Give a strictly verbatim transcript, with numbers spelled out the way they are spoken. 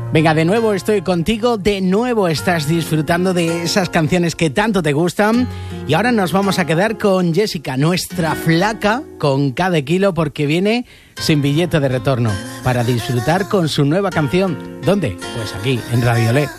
Venga, de nuevo estoy contigo, de nuevo estás disfrutando de esas canciones que tanto te gustan y ahora nos vamos a quedar con Jessica, nuestra flaca con cada kilo, porque viene sin billete de retorno para disfrutar con su nueva canción. ¿Dónde? Pues aquí, en Radio Le.